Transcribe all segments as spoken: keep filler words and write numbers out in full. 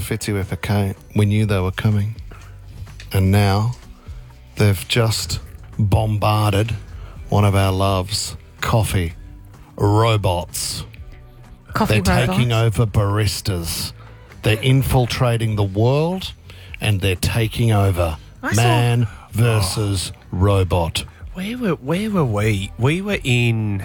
Fitzy Whipper Kate, we knew they were coming. And now they've just bombarded one of our loves, coffee robots. Coffee They're robots. taking over baristas. They're infiltrating the world and they're taking over. I saw- Man versus robot. Where were where were we? We were in.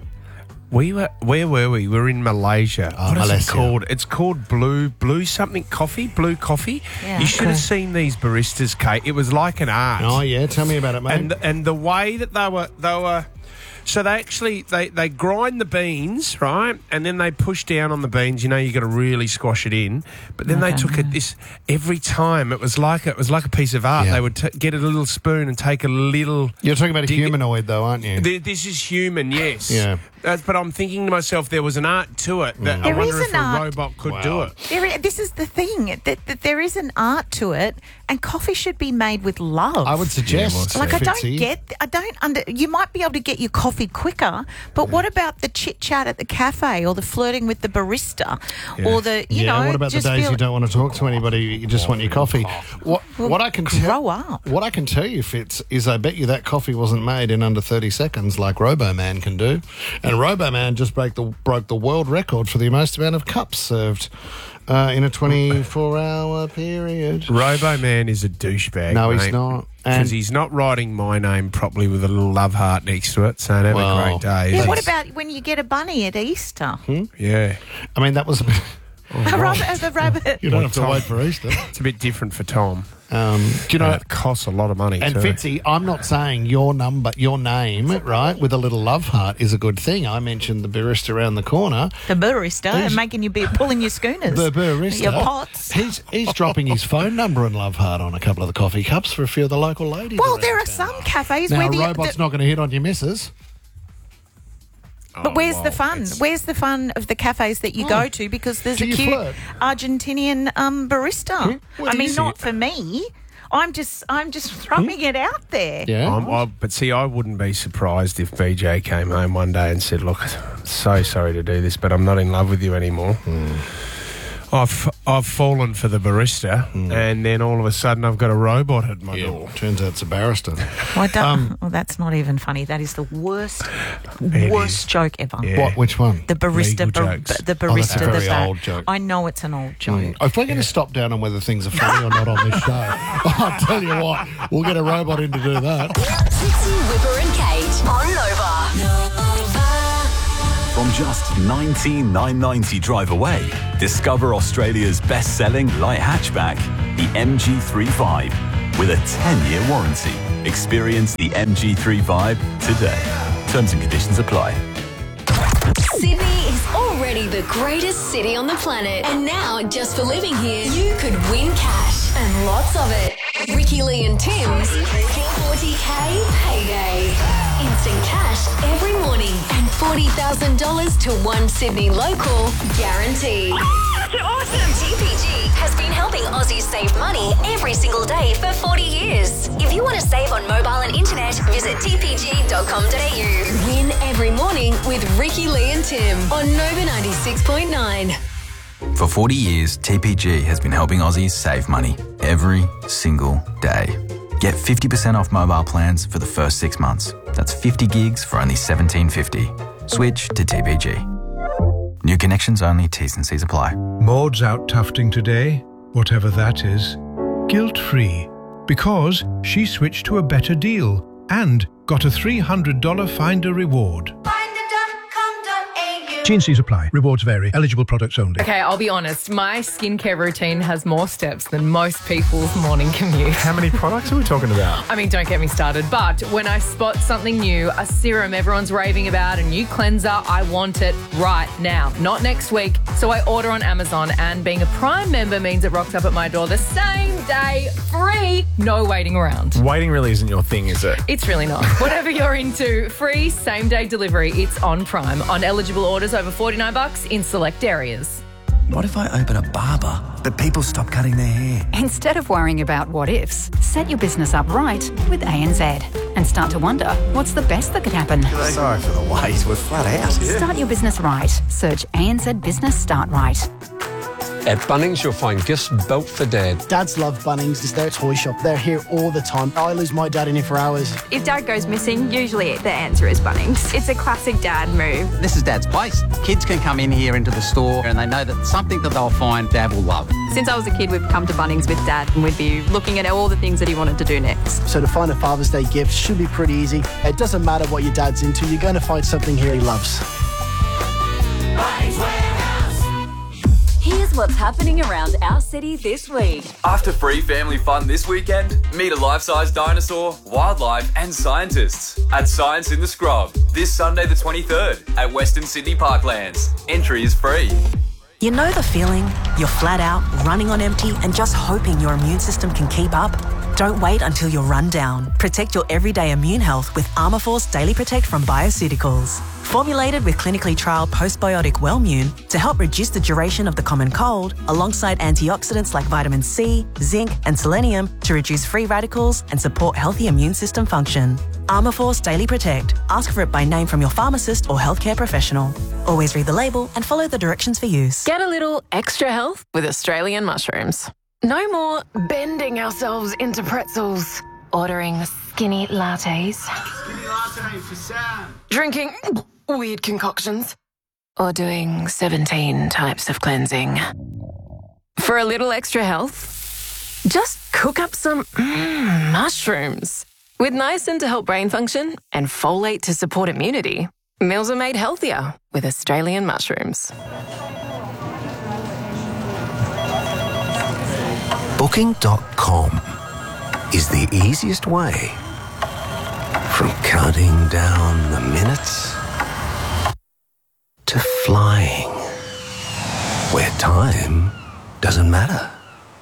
We were where were we? We were in Malaysia. Oh, what is Malaysia. it called? It's called Blue Blue something coffee. Blue coffee. Yeah. You should Okay. have seen these baristas, Kate. It was like an art. Oh, yeah. Tell me about it, mate. and and the way that they were they were. So they actually they, they grind the beans, right, and then they push down on the beans. You know, you got to really squash it in. But then they Okay, took it this every time. It was like it was like a piece of art. Yeah. They would t- get a little spoon and take a little. You're talking about a dig it- humanoid, though, aren't you? Th- This is human, yes. Yeah. Uh, but I'm thinking to myself, there was an art to it. That I There wonder is if an a art. robot could Wow. do it. There i- this is the thing, that, that there is an art to it, and coffee should be made with love. I would suggest. Like, I don't Fitzy. get, I don't under, you might be able to get your coffee quicker, but what about the chit chat at the cafe or the flirting with the barista or the, you yeah, know, what about the just days feel, you don't want to talk to anybody, you just want your coffee? What, Well, what I can tell grow up. What I can tell you, Fitz, is I bet you that coffee wasn't made in under thirty seconds like Roboman can do. And Roboman just broke the broke the world record for the most amount of cups served uh, in a twenty-four hour period. Robo-Man is a douchebag. No, he's mate. not. And- Because he's not writing my name properly with a little love heart next to it, saying have Well, a great day. Yeah, It's- what about when you get a bunny at Easter? Yeah. I mean, that was a bit, A rabbit, a rabbit. you don't have to Tom. wait for Easter. It's a bit different for Tom. Um, do you know? And it costs a lot of money And too. Fitzy, I'm not saying your number, your name, right, with a little love heart is a good thing. I mentioned the barista around the corner. The barista He's- and making you be pulling your schooners. The barista. Your pots. He's he's dropping his phone number and love heart on a couple of the coffee cups for a few of the local ladies. Well, around there are town. some cafes Now, where a the, robot's the not going to hit on your missus. but where's Oh, the well, fun? it's- Where's the fun of the cafes that you Oh. go to? Because there's Do a you cute flirt? Argentinian um, barista. What I do you mean, see? not for me. I'm just, I'm just throwing it out there. Yeah. I'm, I, but see, I wouldn't be surprised if B J came home one day and said, "Look, so sorry to do this, but I'm not in love with you anymore. I've I've fallen for the barista, and then all of a sudden I've got a robot at my Yeah, door." turns out it's a barrister. Well, I don't, Um, well, that's not even funny. That is the worst, It worst is. joke ever. Yeah. What? Which one? The barista, Legal bar, jokes. the Oh, that's barista, a very the bar- old joke. I know it's an old joke. Mm. If we're going to stop down on whether things are funny or not on this show, I'll tell you what, we'll get a robot in to do that. Fitzy, Whipper and Kate on Nova. From just nineteen thousand nine hundred ninety drive away, discover Australia's best-selling light hatchback, the M G thirty-five, with a ten-year warranty. Experience the M G thirty-five today. Terms and conditions apply. Sydney is already the greatest city on the planet. And now, just for living here, you could win cash and lots of it. Ricky Lee and Tim's forty K payday. Instant cash every morning and forty thousand dollars to one Sydney local guaranteed. That's awesome! T P G has been helping Aussies save money every single day for forty years. If you want to save on mobile and internet, visit t p g dot com dot a u. Win every morning with Ricky Lee and Tim on Nova ninety-six point nine. For forty years, T P G has been helping Aussies save money every single day. Get fifty percent off mobile plans for the first six months. That's fifty gigs for only seventeen fifty. Switch to T P G. New connections only, T's and C's apply. Maud's out tufting today, whatever that is, guilt-free, because she switched to a better deal and got a three hundred dollars Finder reward. T and C's apply. Rewards vary. Eligible products only. Okay, I'll be honest. My skincare routine has more steps than most people's morning commute. How many products are we talking about? I mean, don't get me started. But when I spot something new, a serum everyone's raving about, a new cleanser, I want it right now, not next week. So I order on Amazon, and being a Prime member means it rocks up at my door the same day, free, no waiting around. Waiting really isn't your thing, is it? It's really not. Whatever you're into, free same-day delivery. It's on Prime. On eligible orders over forty-nine bucks in select areas. What if I open a barber, but people stop cutting their hair? Instead of worrying about what ifs, set your business up right with A N Z and start to wonder, what's the best that could happen? Sorry for the wait, we're flat out. Start your business right. Search A N Z Business Start Right. At Bunnings, you'll find gifts built for Dad. Dads love Bunnings. It's their toy shop. They're here all the time. I lose my dad in here for hours. If Dad goes missing, usually the answer is Bunnings. It's a classic Dad move. This is Dad's place. Kids can come in here into the store and they know that something that they'll find Dad will love. Since I was a kid, we've come to Bunnings with Dad and we'd be looking at all the things that he wanted to do next. So to find a Father's Day gift should be pretty easy. It doesn't matter what your dad's into, you're going to find something here he loves. Bunnings Warehouse. Here's what's happening around our city this week. After free family fun this weekend, meet a life-size dinosaur, wildlife and scientists at Science in the Scrub this Sunday the twenty-third at Western Sydney Parklands. Entry is free. You know the feeling? You're flat out, running on empty and just hoping your immune system can keep up? Don't wait until you're run down. Protect your everyday immune health with Armourforce Daily Protect from Bioceuticals. Formulated with clinically trialled postbiotic Wellmune to help reduce the duration of the common cold, alongside antioxidants like vitamin C, zinc and selenium to reduce free radicals and support healthy immune system function. Armourforce Daily Protect. Ask for it by name from your pharmacist or healthcare professional. Always read the label and follow the directions for use. Get a little extra health with Australian mushrooms. No more bending ourselves into pretzels, ordering skinny lattes, Skinny latte for Sam. drinking weird concoctions, or doing seventeen types of cleansing. For a little extra health, just cook up some mm, mushrooms. With niacin to help brain function and folate to support immunity, meals are made healthier with Australian mushrooms. Booking dot com is the easiest way from counting down the minutes to flying, where time doesn't matter.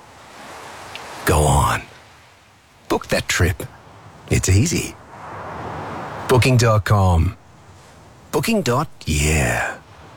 Go on. Book that trip. It's easy. Booking dot com. Booking. Yeah.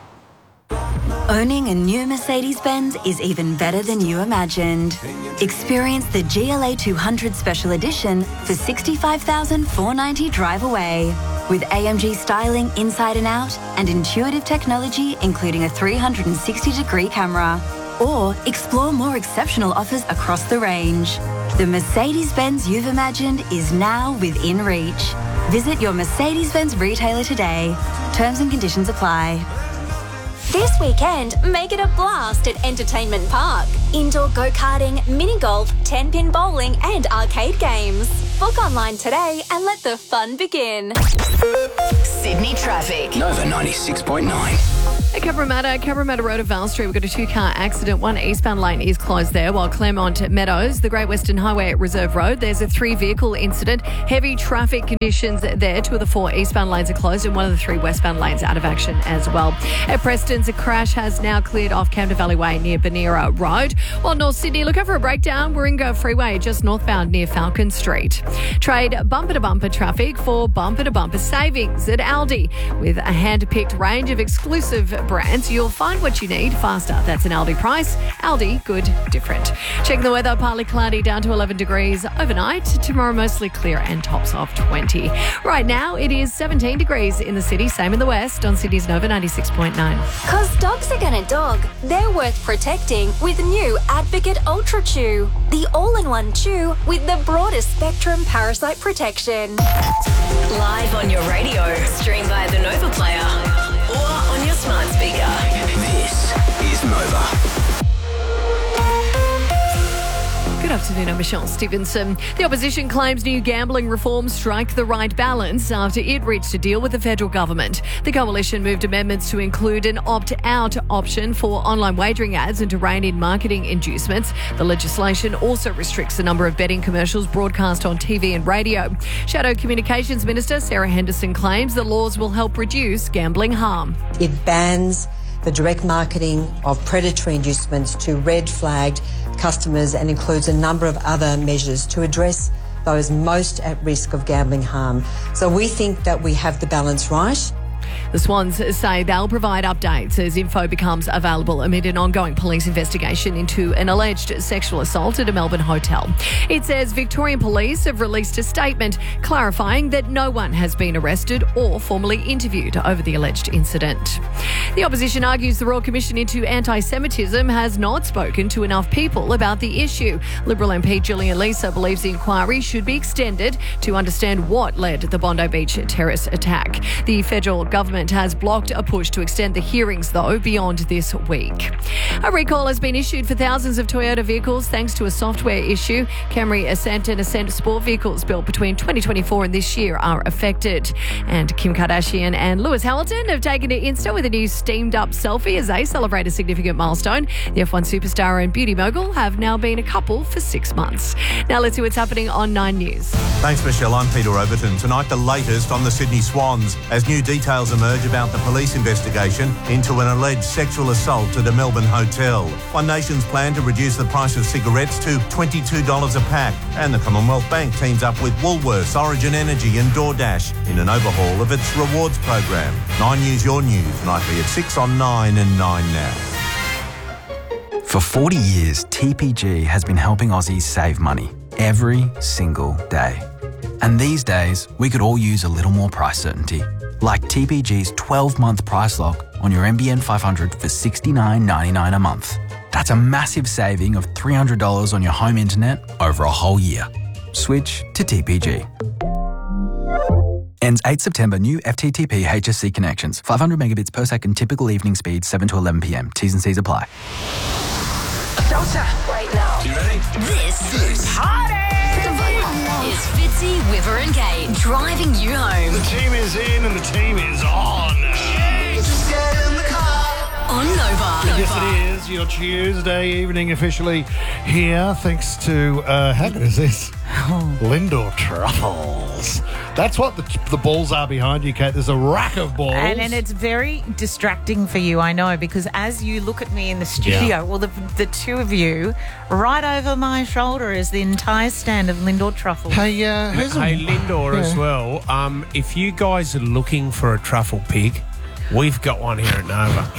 Owning a new Mercedes-Benz is even better than you imagined. Experience the G L A two hundred Special Edition for sixty-five thousand four hundred ninety dollars drive away. With A M G styling inside and out and intuitive technology including a three hundred sixty degree camera. Or explore more exceptional offers across the range. The Mercedes-Benz you've imagined is now within reach. Visit your Mercedes-Benz retailer today. Terms and conditions apply. This weekend, make it a blast at Entertainment Park. Indoor go-karting, mini-golf, ten-pin bowling and arcade games. Book online today and let the fun begin. Sydney traffic. Nova ninety-six point nine. At Cabramatta, Cabramatta Road at Val Street, we've got a two-car accident. One eastbound lane is closed there, while Claremont Meadows, the Great Western Highway at Reserve Road, there's a three-vehicle incident. Heavy traffic conditions there. Two of the four eastbound lanes are closed and one of the three westbound lanes out of action as well. At Preston's, a crash has now cleared off Camden Valley Way near Banera Road. While North Sydney, look out for a breakdown. Warringah Freeway just northbound near Falcon Street. Trade bumper-to-bumper traffic for bumper-to-bumper savings at Aldi. With a hand-picked range of exclusive brands, you'll find what you need faster. That's an Aldi price. Aldi, good, different. Checking the weather, partly cloudy down to eleven degrees overnight. Tomorrow mostly clear and tops of twenty. Right now it is seventeen degrees in the city, same in the west on Sydney's Nova ninety-six point nine. Cause dogs are gonna dog. They're worth protecting with new Advocate Ultra Chew. The all-in-one chew with the broadest spectrum parasite protection. Live on your radio, stream via the Nova Player, or on your smart speaker. This is Nova. Good afternoon, I'm Michelle Stevenson. The opposition claims new gambling reforms strike the right balance after it reached a deal with the federal government. The coalition moved amendments to include an opt-out option for online wagering ads and to rein in marketing inducements. The legislation also restricts the number of betting commercials broadcast on T V and radio. Shadow Communications Minister Sarah Henderson claims the laws will help reduce gambling harm. It bans the direct marketing of predatory inducements to red-flagged customers and includes a number of other measures to address those most at risk of gambling harm. So we think that we have the balance right. The Swans say they'll provide updates as info becomes available amid an ongoing police investigation into an alleged sexual assault at a Melbourne hotel. It says Victorian Police have released a statement clarifying that no one has been arrested or formally interviewed over the alleged incident. The opposition argues the Royal Commission into Anti-Semitism has not spoken to enough people about the issue. Liberal M P Gillian Lisa believes the inquiry should be extended to understand what led the Bondi Beach terrorist attack. The federal government has blocked a push to extend the hearings, though, beyond this week. A recall has been issued for thousands of Toyota vehicles thanks to a software issue. Camry, Ascent and Ascent Sport vehicles built between twenty twenty-four and this year are affected. And Kim Kardashian and Lewis Hamilton have taken to Insta with a new steamed-up selfie as they celebrate a significant milestone. The F one superstar and beauty mogul have now been a couple for six months. Now let's see what's happening on Nine News. Thanks, Michelle. I'm Peter Overton. Tonight, the latest on the Sydney Swans as new details emerge about the police investigation into an alleged sexual assault at a Melbourne hotel. One Nation's plan to reduce the price of cigarettes to twenty-two dollars a pack. And the Commonwealth Bank teams up with Woolworths, Origin Energy and DoorDash in an overhaul of its rewards program. Nine News, your news, nightly at six on nine and nine now. For forty years, T P G has been helping Aussies save money every single day. And these days, we could all use a little more price certainty. Like T P G's twelve-month price lock on your N B N five hundred for sixty-nine ninety-nine a month. That's a massive saving of three hundred dollars on your home internet over a whole year. Switch to T P G. Ends eighth September. New F T T P H S C connections. five hundred megabits per second. Typical evening speed seven to eleven p m. T's and C's apply. Delta, right now. You ready? This is Party! Is Fitzy, Wiver and Gate driving you home. The team is in and the team is on. Just get in the car. On Nova. Yes, it is. Your Tuesday evening officially here, thanks to, uh, how good is this? Lindor Truffles. That's what the, the balls are behind you, Kate. There's a rack of balls. And, and it's very distracting for you, I know, because as you look at me in the studio, Yeah. well, the, the two of you, right over my shoulder is the entire stand of Lindor Truffles. Hey, uh, Hey, Lindor as well. Um, if you guys are looking for a truffle pig, we've got one here at Nova.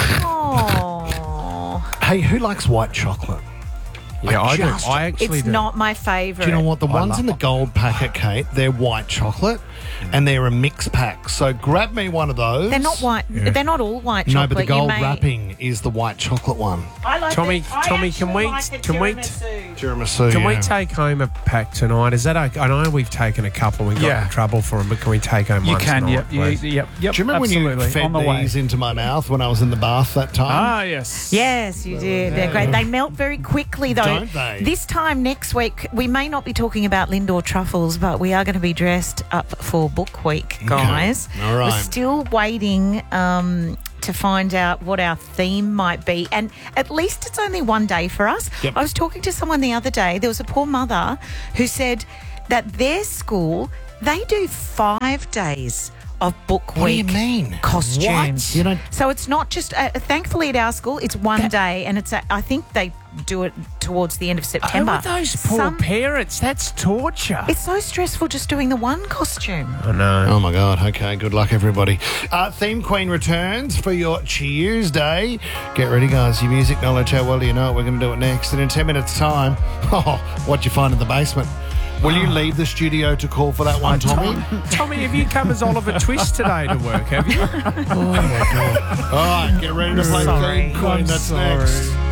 Oh. Hey, who likes white chocolate? Yeah, I, do. just- I actually It's do. not my favourite. Do you know what? The I ones love in the gold packet, Kate, they're white chocolate and they're a mix pack. So grab me one of those. They're not white. Yeah. They're not all white No, chocolate. but the You gold may- wrapping is the white chocolate one. I like Tommy, the- I Tommy, can actually we, like the can we, tiramisu. Tiramisu, can we yeah. take home a pack tonight? Is that okay? I know we've taken a couple and got Yeah. in trouble for them, but can we take home You one can, tonight, yep, you, please? yep, yep. Do you remember absolutely. when you fed on the way. these into my mouth when I was in the bath that time? Ah, yes. Yes, you did. They're great. They melt very quickly, though. Don't they? This time next week, we may not be talking about Lindor Truffles, but we are going to be dressed up for Book Week, guys. All right. We're still waiting um, to find out what our theme might be. And at least it's only one day for us. Yep. I was talking to someone the other day. There was a poor mother who said that their school, they do five days of Book What do you Week mean? costumes. What? You know, So it's not just, uh, thankfully at our school, it's one day, and it's. A, I think they do it towards the end of September. Who are those poor Some- parents? That's torture. It's so stressful just doing the one costume. I know. Oh, my God. Okay, good luck, everybody. Uh, Theme Queen returns for your Tuesday. Get ready, guys. Your music knowledge, how well do you know it? We're going to do it next. And in ten minutes' time, oh, what'd you find in the basement? Will you leave the studio to call for that one, Tommy? Tommy, have you come as Oliver Twist today to work, have you? Oh, my God. All right, get ready to play Sorry. Theme Queen. I'm That's sorry. next.